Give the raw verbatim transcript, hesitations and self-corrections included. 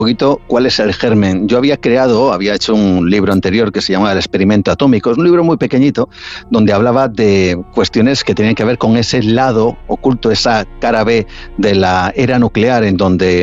poquito cuál es el germen. Yo había creado, había hecho un libro anterior que se llamaba El experimento atómico, es un libro muy pequeñito donde hablaba de cuestiones que tenían que ver con ese lado oculto, esa cara B de la era nuclear, en donde